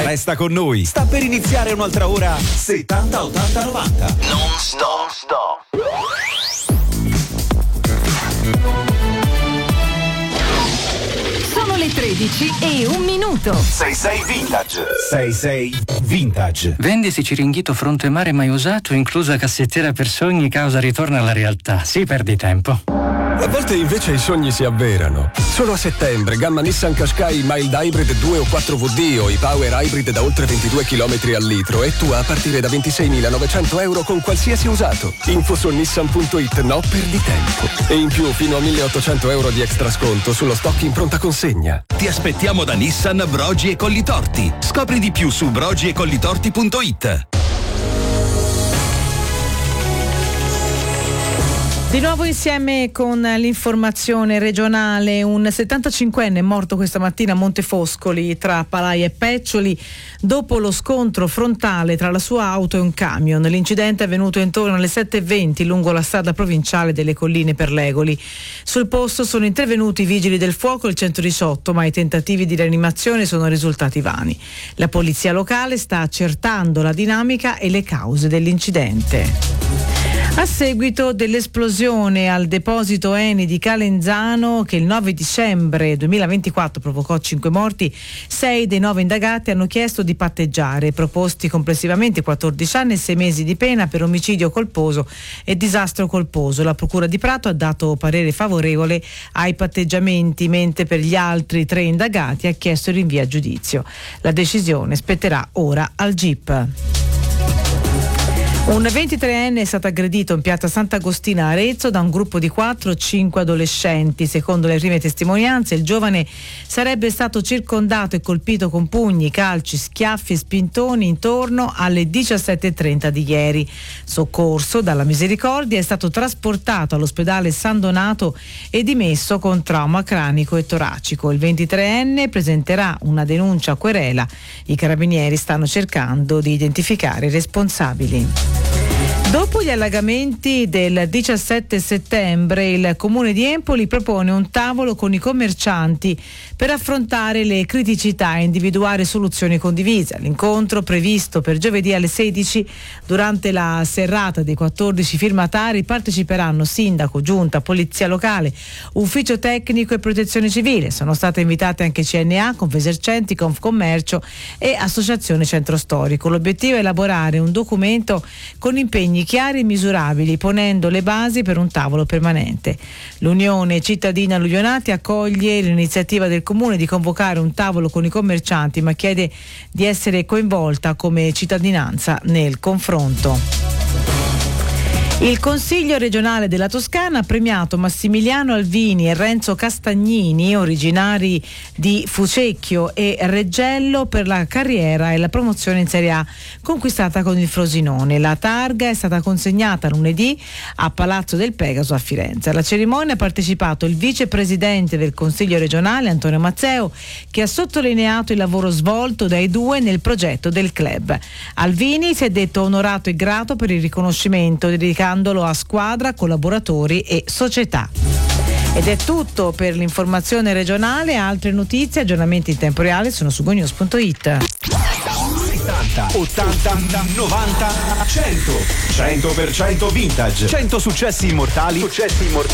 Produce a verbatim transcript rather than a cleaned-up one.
Resta con noi. Sta per iniziare un'altra ora settanta ottanta novanta. Non stop, stop. Sono le tredici e un minuto. sei sei Vintage. sei sei Vintage. Vendisi Ciringhito fronte mare mai usato, inclusa cassettiera per sogni, causa ritorno alla realtà. Sì, perdi tempo. A volte invece i sogni si avverano. Solo a settembre, gamma Nissan Qashqai Mild Hybrid due o quattro V D o i Power Hybrid da oltre ventidue chilometri al litro e tu a partire da ventiseimilanovecento euro con qualsiasi usato. Info su nissan punto it, no perdi tempo. E in più fino a milleottocento euro di extra sconto sullo stock in pronta consegna. Ti aspettiamo da Nissan Brogi e Collitorti. Scopri di più su brogi e collitorti punto it. Di nuovo insieme con l'informazione regionale. Un settantacinquenne è morto questa mattina a Montefoscoli tra Palaia e Peccioli dopo lo scontro frontale tra la sua auto e un camion. L'incidente è avvenuto intorno alle sette e venti lungo la strada provinciale delle Colline per Legoli. Sul posto sono intervenuti i vigili del fuoco e il centodiciotto, ma i tentativi di rianimazione sono risultati vani. La polizia locale sta accertando la dinamica e le cause dell'incidente. A seguito dell'esplosione al deposito Eni di Calenzano che il nove dicembre duemilaventiquattro provocò cinque morti, sei dei nove indagati hanno chiesto di patteggiare, proposti complessivamente quattordici anni e sei mesi di pena per omicidio colposo e disastro colposo. La Procura di Prato ha dato parere favorevole ai patteggiamenti, mentre per gli altri tre indagati ha chiesto il rinvio a giudizio. La decisione spetterà ora al G I P. Un ventitreenne è stato aggredito in piazza Sant'Agostina a Arezzo da un gruppo di quattro o cinque adolescenti. Secondo le prime testimonianze, il giovane sarebbe stato circondato e colpito con pugni, calci, schiaffi e spintoni intorno alle diciassette e trenta di ieri. Soccorso dalla Misericordia, è stato trasportato all'ospedale San Donato e dimesso con trauma cranico e toracico. Il ventitreenne presenterà una denuncia a querela. I carabinieri stanno cercando di identificare i responsabili. Dopo gli allagamenti del diciassette settembre, il Comune di Empoli propone un tavolo con i commercianti per affrontare le criticità e individuare soluzioni condivise. L'incontro, previsto per giovedì alle sedici, durante la serrata dei quattordici firmatari, parteciperanno sindaco, giunta, polizia locale, ufficio tecnico e protezione civile. Sono state invitate anche C N A, Confesercenti, Confcommercio e Associazione Centro Storico. L'obiettivo è elaborare un documento con impegni chiari e misurabili, ponendo le basi per un tavolo permanente. L'Unione Cittadina Lugionati accoglie l'iniziativa del Comune di convocare un tavolo con i commercianti, ma chiede di essere coinvolta come cittadinanza nel confronto. Il Consiglio regionale della Toscana ha premiato Massimiliano Alvini e Renzo Castagnini, originari di Fucecchio e Reggello, per la carriera e la promozione in Serie A conquistata con il Frosinone. La targa è stata consegnata lunedì a Palazzo del Pegaso a Firenze. Alla cerimonia ha partecipato il vicepresidente del Consiglio regionale Antonio Mazzeo, che ha sottolineato il lavoro svolto dai due nel progetto del club. Alvini si è detto onorato e grato per il riconoscimento dedicato a squadra, collaboratori e società. Ed è tutto per l'informazione regionale. Altre notizie, aggiornamenti in tempo reale sono su gonews punto it. settanta, ottanta, novanta, cento. cento per cento vintage. cento successi immortali. Successi immortali